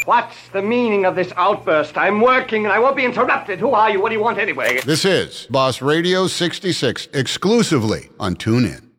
What's the meaning of this outburst? I'm working and I won't be interrupted. Who are you? What do you want anyway? This is Boss Radio 66, exclusively on TuneIn.